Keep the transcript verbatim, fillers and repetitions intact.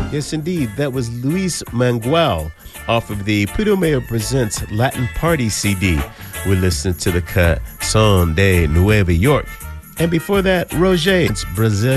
Yes, indeed. That was Luis Mangual off of the Putumayo Presents Latin Party C D. We're listening to the cut Son de Nueva York. And before that, Roger, it's Brazil.